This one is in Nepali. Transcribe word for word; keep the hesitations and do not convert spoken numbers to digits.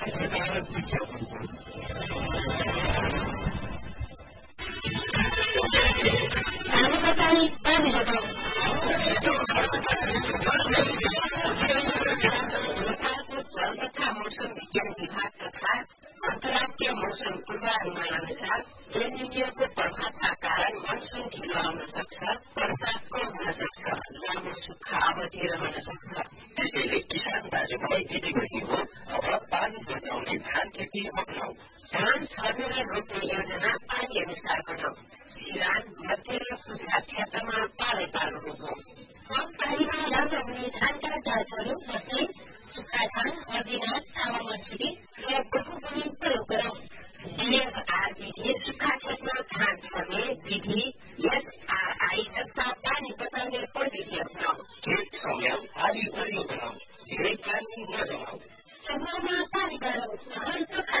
धानमा चाहिँ पानी लगाऊ जल तथा मौसम विज्ञान विभाग तथा अन्तर्राष्ट्रिय मौसम पूर्वानुमान अनुसार एलनिनो प्रभावका कारण मनसुन ढिलो आउन सक्छ, वर्षा कम हुन सक्छ, लामो सुक्खा अवधि रहन सक्छ। त्यसैले किसान दाजुभाइ दिदीबहिनीको अब पानी बचाउने धान खेती अपनाऊ। धान छर्ने र रोप्ने योजना पानी अनुसार बनाऊ। सिरान, मध्य र पुसा क्षेत्रमा पालै पालो रोपौँ। कम पानीमा राम्रो हुने धानका जातहरू जस्तै सुक्खा धान, हर्दिना, सावा मन्सुरी र बहुमुनी प्रयोग गरौँ। डिएसआर विधि सुक्खा खेतमा धान छर्ने विधि, एसआरआई जस्ता पानी बचाउने प्रविधि अपनाऊ। खेत समय आली बढ्यो बनाऊ, धेरै पानी नजमाऊ। समूहमा पानी गरौँ,